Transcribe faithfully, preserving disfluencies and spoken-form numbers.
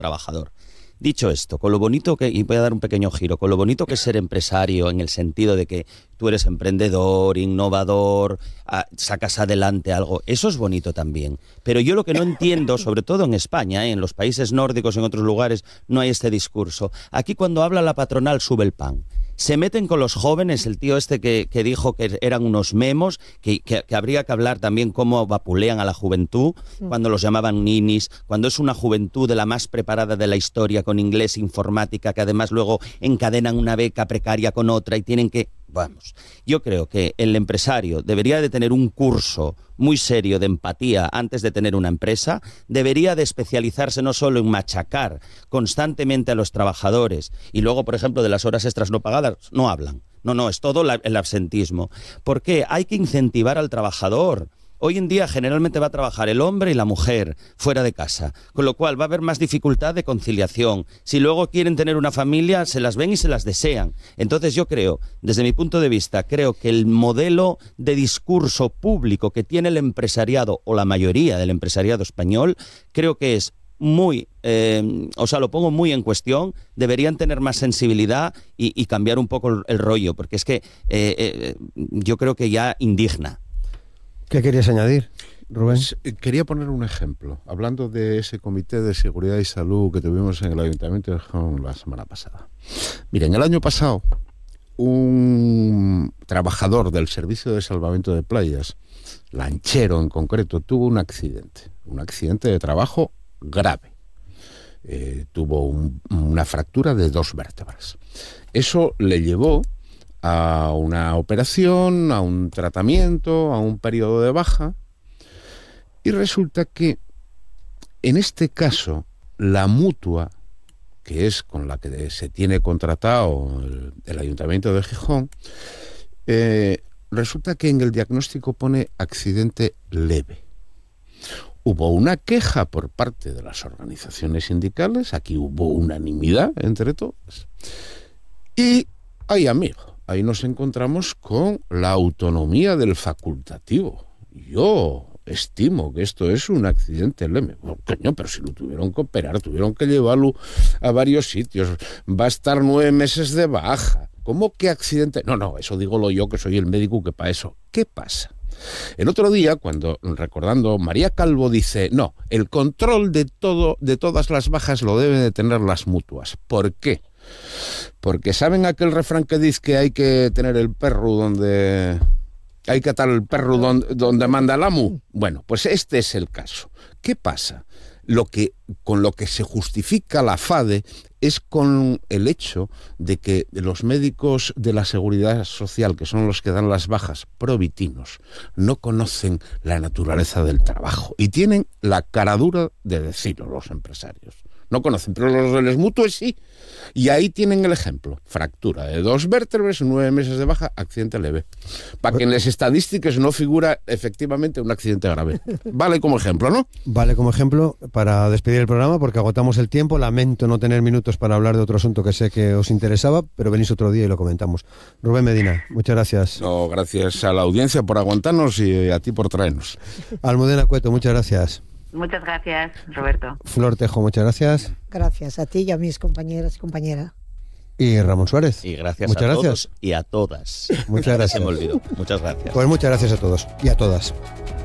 trabajador. Dicho esto, con lo bonito que, y voy a dar un pequeño giro, con lo bonito que es ser empresario en el sentido de que tú eres emprendedor, innovador, a, sacas adelante algo, eso es bonito también. Pero yo lo que no entiendo, sobre todo en España, ¿eh? En los países nórdicos, en otros lugares, no hay este discurso. Aquí cuando habla la patronal sube el pan. Se meten con los jóvenes, el tío este que, que dijo que eran unos memos, que, que, que habría que hablar también cómo vapulean a la juventud, cuando los llamaban ninis, cuando es una juventud de la más preparada de la historia, con inglés, informática, que además luego encadenan una beca precaria con otra y tienen que... Vamos, yo creo que el empresario debería de tener un curso muy serio de empatía antes de tener una empresa, debería de especializarse no solo en machacar constantemente a los trabajadores y luego, por ejemplo, de las horas extras no pagadas, no hablan. No, no, es todo la, el absentismo. ¿Por qué? Hay que incentivar al trabajador. Hoy en día generalmente va a trabajar el hombre y la mujer fuera de casa, con lo cual va a haber más dificultad de conciliación. Si luego quieren tener una familia, se las ven y se las desean. Entonces yo creo, desde mi punto de vista, creo que el modelo de discurso público que tiene el empresariado, o la mayoría del empresariado español, creo que es muy, eh, o sea, lo pongo muy en cuestión. Deberían tener más sensibilidad y, y cambiar un poco el, el rollo, porque es que eh, eh, yo creo que ya indigna. ¿Qué querías añadir, Rubén? Pues, quería poner un ejemplo, hablando de ese comité de seguridad y salud que tuvimos en el Ayuntamiento de Gijón la semana pasada. Miren, el año pasado, un trabajador del Servicio de Salvamento de Playas, lanchero en concreto, tuvo un accidente, un accidente de trabajo grave. Eh, tuvo un, una fractura de dos vértebras. Eso le llevó a una operación, a un tratamiento, a un periodo de baja, y resulta que en este caso la mutua, que es con la que se tiene contratado el, el Ayuntamiento de Gijón, eh, resulta que en el diagnóstico pone accidente leve. Hubo una queja por parte de las organizaciones sindicales, aquí hubo unanimidad entre todos, y ay amigo, ahí nos encontramos con la autonomía del facultativo. Yo estimo que esto es un accidente leve. Oh, coño, pero si lo tuvieron que operar, tuvieron que llevarlo a varios sitios. Va a estar nueve meses de baja. ¿Cómo que accidente? No, no, eso digo lo yo, que soy el médico que para eso. ¿Qué pasa? El otro día, cuando, recordando, María Calvo dice, no, el control de todo, de todas las bajas lo deben de tener las mutuas. ¿Por qué? Porque ¿saben aquel refrán que dice que hay que tener el perro donde... hay que atar el perro donde, donde manda el amo? Bueno, pues este es el caso. ¿Qué pasa? Lo que, con lo que se justifica la FADE es con el hecho de que los médicos de la Seguridad Social, que son los que dan las bajas, provitinos, no conocen la naturaleza del trabajo y tienen la caradura de decirlo los empresarios. No conocen, pero los de las mutuas sí. Y ahí tienen el ejemplo. Fractura de dos vértebras, nueve meses de baja, accidente leve. Para que en las estadísticas no figura efectivamente un accidente grave. Vale como ejemplo, ¿no? Vale como ejemplo para despedir el programa, porque agotamos el tiempo. Lamento no tener minutos para hablar de otro asunto que sé que os interesaba, pero venís otro día y lo comentamos. Rubén Medina, muchas gracias. No, gracias a la audiencia por aguantarnos y a ti por traernos. Almudena Cueto, muchas gracias. Muchas gracias, Roberto. Flor Tejo, muchas gracias. Gracias a ti y a mis compañeros y compañeras. Y Ramón Suárez. Y gracias muchas a gracias. todos y a todas. Muchas gracias. Se me olvidó. Muchas gracias. Pues muchas gracias a todos y a todas.